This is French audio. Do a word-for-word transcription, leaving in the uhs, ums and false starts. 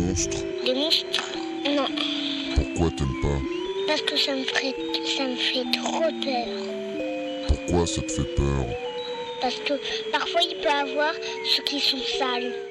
monstres? Des monstres? Non. Pourquoi t'aimes pas? Parce que ça me ferait, ça me fait trop peur. Pourquoi ça te fait peur? Parce que parfois il peut y avoir ceux qui sont sales.